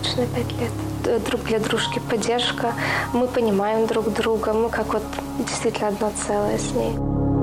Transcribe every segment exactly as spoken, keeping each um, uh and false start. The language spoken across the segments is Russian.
брачные пять лет. Друг для дружки поддержка. Мы понимаем друг друга. Мы как вот действительно одно целое с ней.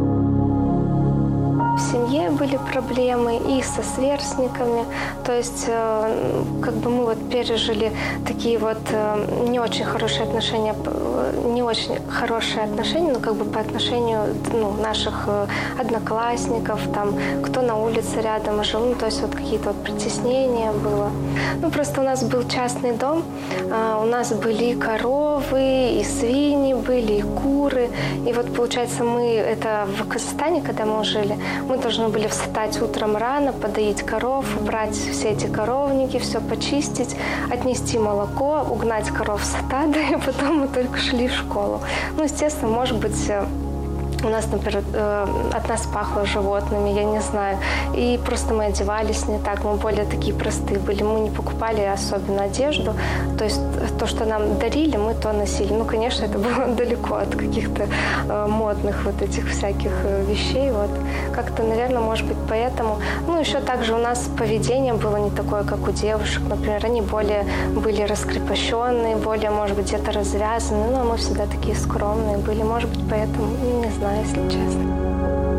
В семье были проблемы и со сверстниками, то есть как бы мы вот пережили такие вот не очень хорошие отношения, не очень хорошие отношения, но как бы по отношению ну, наших одноклассников, там, кто на улице рядом жил, ну, то есть вот какие-то вот притеснения было. Ну, просто у нас был частный дом, у нас были коровы, и свиньи были, и куры, и вот получается мы, это в Казахстане, когда мы жили, мы должны были встать утром рано, подоить коров, убрать все эти коровники, все почистить, отнести молоко, угнать коров с стада, и потом мы только шли в школу. Ну, естественно, может быть, у нас, например, от нас пахло животными, я не знаю. И просто мы одевались не так, мы более такие простые были. Мы не покупали особенно одежду. То есть то, что нам дарили, мы то носили. Ну, конечно, это было далеко от каких-то модных вот этих всяких вещей. Вот. Как-то, наверное, может быть, поэтому. Ну, еще также у нас поведение было не такое, как у девушек. Например, они более были раскрепощенные, более, может быть, где-то развязаны. Ну, а мы всегда такие скромные были. Может быть, поэтому, не знаю, если честно.